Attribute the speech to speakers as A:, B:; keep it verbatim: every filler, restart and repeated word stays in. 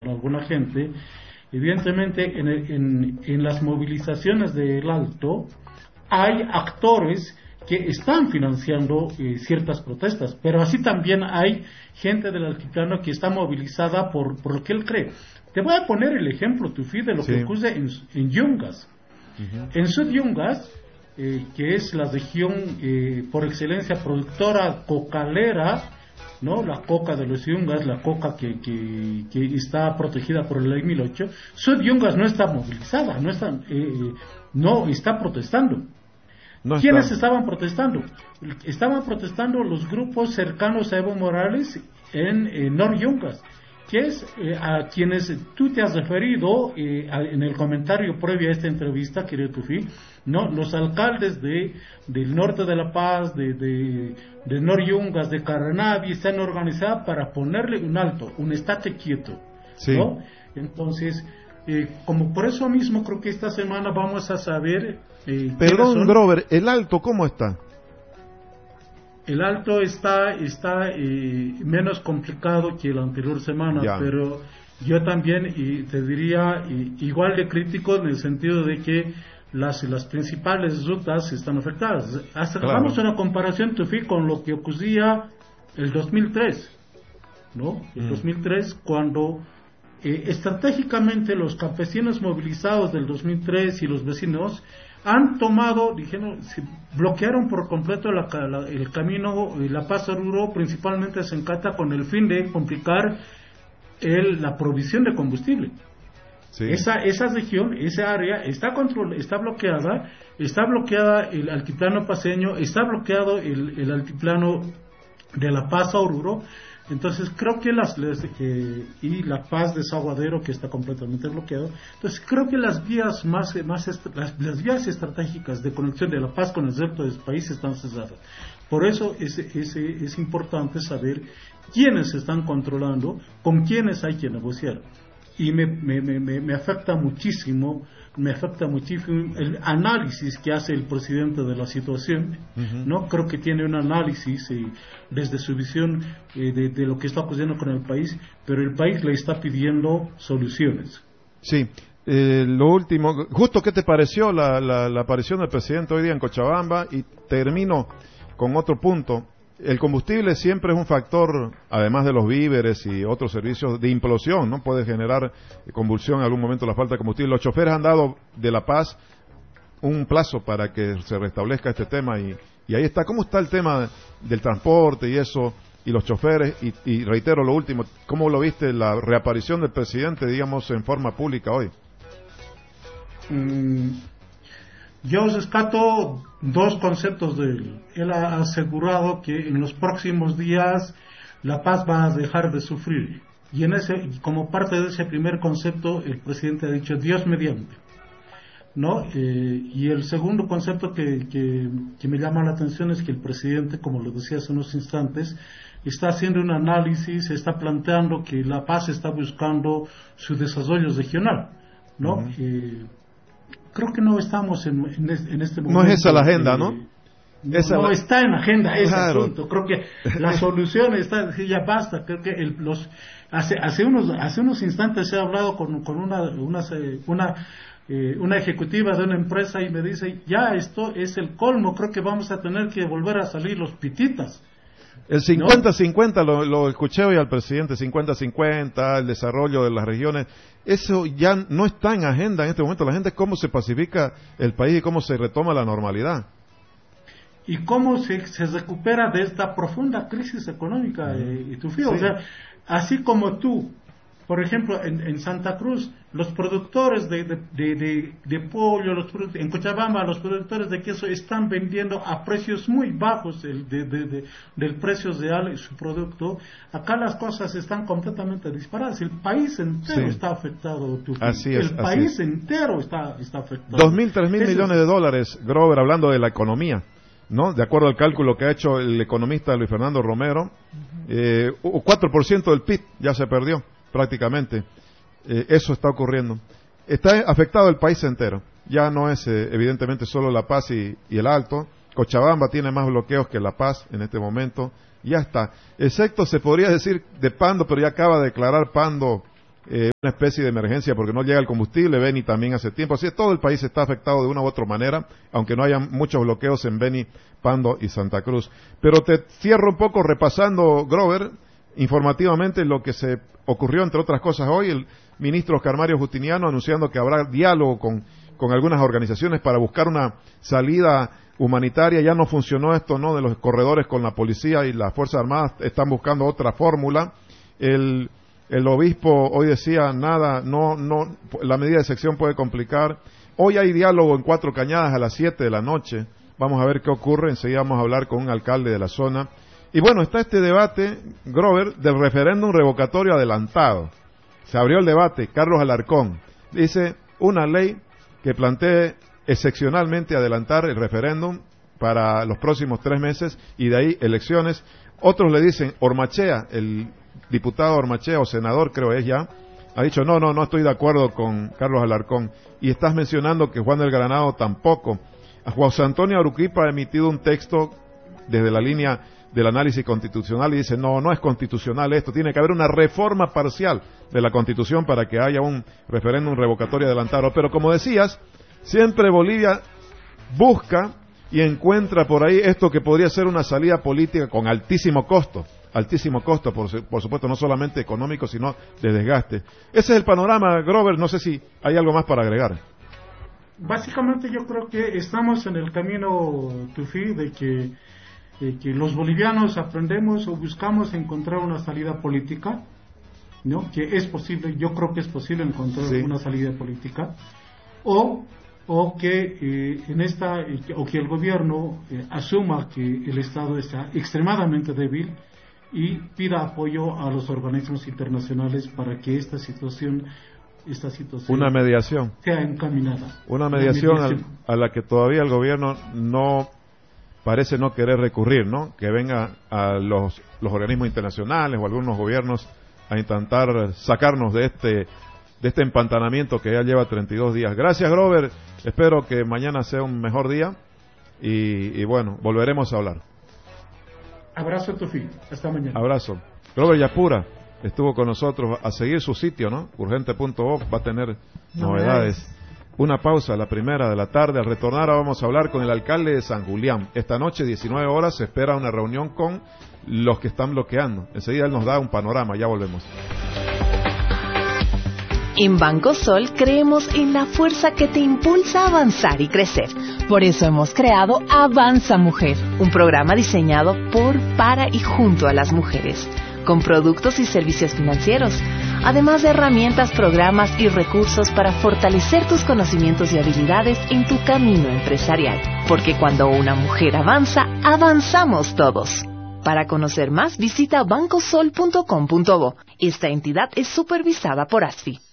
A: alguna gente. Evidentemente, en, el, en, en las movilizaciones del Alto hay actores que están financiando eh, ciertas protestas, pero así también hay gente del altiplano que está movilizada por, por lo que él cree. Te voy a poner el ejemplo, Tufi, de lo sí. que ocurre en, en Yungas. Uh-huh. En Sud Yungas, eh, que es la región eh, por excelencia productora cocalera, ¿no? La coca de los Yungas, la coca que, que, que está protegida por la ley mil ocho, Sud Yungas no está movilizada, no está, eh, no está protestando. No ¿Quiénes está... estaban protestando? Estaban protestando los grupos cercanos a Evo Morales en eh, Nor Yungas, que es eh, a quienes tú te has referido eh, a, en el comentario previo a esta entrevista, querido Tufi, ¿no? Los alcaldes de del norte de La Paz, de, de, de Nor Yungas, de Caranavi, están organizados para ponerle un alto, un estate quieto, sí. ¿no? Entonces, eh, como por eso mismo creo que esta semana vamos a saber... Eh,
B: Perdón, Grover, ¿el Alto cómo está?
A: El Alto está está eh, menos complicado que la anterior semana, ya. Pero yo también y te diría y, igual de crítico en el sentido de que las las principales rutas están afectadas. Hasta claro. Hagamos una comparación, Tufi, con lo que ocurría el dos mil tres, ¿no? El mm. dos mil tres, cuando eh, estratégicamente los campesinos movilizados del dos mil tres y los vecinos han tomado, dijeron, bloquearon por completo la, la, el camino La Paz Oruro, principalmente se encanta con el fin de complicar el, la provisión de combustible. Sí. Esa esa región, esa área está control, está bloqueada, está bloqueada el altiplano paceño, está bloqueado el, el altiplano de La Paz Oruro. Entonces creo que las eh, y La Paz Desaguadero, que está completamente bloqueado. Entonces creo que las vías más más est- las, las vías estratégicas de conexión de La Paz con el resto del país están cesadas. Por eso es, es, es importante saber quiénes están controlando, con quiénes hay que negociar. Y me, me, me, me afecta muchísimo, me afecta muchísimo el análisis que hace el presidente de la situación, uh-huh. ¿no? Creo que tiene un análisis eh, desde su visión eh, de, de lo que está ocurriendo con el país, pero el país le está pidiendo soluciones.
B: Sí, eh, lo último, justo, ¿qué te pareció la, la, la aparición del presidente hoy día en Cochabamba? Y termino con otro punto. El combustible siempre es un factor, además de los víveres y otros servicios, de implosión, ¿no? Puede generar convulsión en algún momento la falta de combustible. Los choferes han dado de La Paz un plazo para que se restablezca este tema y, y ahí está. ¿Cómo está el tema del transporte y eso, y los choferes? Y, y reitero lo último, ¿cómo lo viste la reaparición del presidente, digamos, en forma pública hoy?
A: Mm. Yo rescato dos conceptos de él. Él ha asegurado que en los próximos días La Paz va a dejar de sufrir. Y en ese, como parte de ese primer concepto, el presidente ha dicho Dios mediante, ¿no? Eh, y el segundo concepto que, que, que me llama la atención es que el presidente, como lo decía hace unos instantes, está haciendo un análisis, está planteando que La Paz está buscando su desarrollo regional, ¿no? Uh-huh. Eh, Creo que no estamos en, en, en este momento.
B: No es esa la agenda, ¿no?
A: No,
B: esa
A: no
B: la...
A: está en agenda ese
B: claro.
A: asunto. Creo que la solución está, ya basta. Creo que el, los hace hace unos hace unos instantes he hablado con con una una una eh, una ejecutiva de una empresa y me dice ya esto es el colmo. Creo que vamos a tener que volver a salir los pititas.
B: El cincuenta cincuenta, ¿no? lo, lo escuché hoy al presidente, cincuenta cincuenta, el desarrollo de las regiones, eso ya no está en agenda en este momento. La gente es cómo se pacifica el país y cómo se retoma la normalidad.
A: Y cómo se, se recupera de esta profunda crisis económica, eh, y tu fío, sí. O sea, así como tú, por ejemplo, en, en Santa Cruz, los productores de, de, de, de, de pollo, los en Cochabamba, los productores de queso están vendiendo a precios muy bajos el, de, de, de, del precio real de su producto. Acá las cosas están completamente disparadas. El país entero sí. está afectado. Tu
B: así es,
A: el
B: así
A: país
B: es.
A: entero está, está afectado.
B: Dos mil, tres mil millones de dólares, Grover, hablando de la economía, ¿no? De acuerdo al cálculo que ha hecho el economista Luis Fernando Romero, uh-huh. eh, cuatro por ciento del P I B ya se perdió prácticamente. Eh, eso está ocurriendo. Está afectado el país entero. Ya no es eh, evidentemente solo La Paz y, y el Alto. Cochabamba tiene más bloqueos que La Paz en este momento. Ya está. Excepto, se podría decir, de Pando, pero ya acaba de declarar Pando eh, una especie de emergencia porque no llega el combustible. Beni también hace tiempo, así que todo el país está afectado de una u otra manera, aunque no haya muchos bloqueos en Beni, Pando y Santa Cruz. Pero te cierro un poco repasando, Grover, informativamente lo que se ocurrió, entre otras cosas, hoy. El ministro Oscar Mario Justiniano anunciando que habrá diálogo con, con algunas organizaciones para buscar una salida humanitaria. Ya no funcionó esto, ¿no?, de los corredores con la policía y las Fuerzas Armadas, están buscando otra fórmula. El, el obispo hoy decía, nada, no, no, la medida de sección puede complicar. Hoy hay diálogo en Cuatro Cañadas a las siete de la noche. Vamos a ver qué ocurre. Enseguida vamos a hablar con un alcalde de la zona. Y bueno, está este debate, Grover, del referéndum revocatorio adelantado. Se abrió el debate. Carlos Alarcón dice una ley que plantee excepcionalmente adelantar el referéndum para los próximos tres meses y de ahí elecciones. Otros le dicen, Ormachea, el diputado Ormachea o senador creo es ya, ha dicho no, no, no estoy de acuerdo con Carlos Alarcón. Y estás mencionando que Juan del Granado tampoco. José Antonio Aruquipa ha emitido un texto desde la línea del análisis constitucional y dice, no, no es constitucional esto, tiene que haber una reforma parcial de la Constitución para que haya un referéndum revocatorio adelantado. Pero como decías, siempre Bolivia busca y encuentra por ahí esto que podría ser una salida política con altísimo costo, altísimo costo, por, por supuesto, no solamente económico, sino de desgaste. Ese es el panorama, Grover, no sé si hay algo más para agregar.
A: Básicamente yo creo que estamos en el camino, Tufi, de que Eh, que los bolivianos aprendemos o buscamos encontrar una salida política, ¿no? Que es posible, yo creo que es posible encontrar sí. una salida política, o o que eh, en esta eh, o que el gobierno eh, asuma que el Estado está extremadamente débil y pida apoyo a los organismos internacionales para que esta situación esta situación
B: una mediación
A: sea encaminada.
B: Una mediación, una mediación. Al, a la que todavía el gobierno no parece no querer recurrir, ¿no? Que venga a los, los organismos internacionales o algunos gobiernos a intentar sacarnos de este de este empantanamiento que ya lleva treinta y dos días. Gracias, Grover. Espero que mañana sea un mejor día y, y bueno, volveremos a hablar.
A: Abrazo, Tufi. Hasta mañana.
B: Abrazo. Grover Yapura estuvo con nosotros. A seguir su sitio, ¿no? urgente punto org va a tener novedades. novedades. Una pausa, la primera de la tarde. Al retornar vamos a hablar con el alcalde de San Julián. Esta noche, diecinueve horas, se espera una reunión con los que están bloqueando. Enseguida él nos da un panorama, ya volvemos.
C: En Banco Sol creemos en la fuerza que te impulsa a avanzar y crecer. Por eso hemos creado Avanza Mujer, un programa diseñado por, para y junto a las mujeres, con productos y servicios financieros, además de herramientas, programas y recursos para fortalecer tus conocimientos y habilidades en tu camino empresarial. Porque cuando una mujer avanza, avanzamos todos. Para conocer más, visita banco sol punto com punto bo. Esta entidad es supervisada por A S F I.